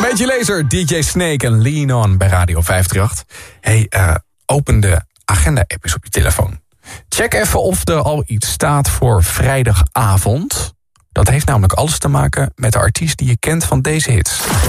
Beetje laser, DJ Snake en Lean On bij Radio 538. Open de agenda-app eens op je telefoon. Check even of er al iets staat voor vrijdagavond. Dat heeft namelijk alles te maken met de artiest die je kent van deze hits.